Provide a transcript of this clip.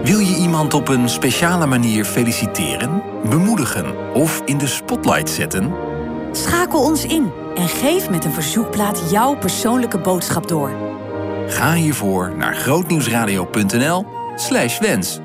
Wil je iemand op een speciale manier feliciteren, bemoedigen of in de spotlight zetten? Schakel ons in en geef met een verzoekplaat jouw persoonlijke boodschap door. Ga hiervoor naar grootnieuwsradio.nl/wens.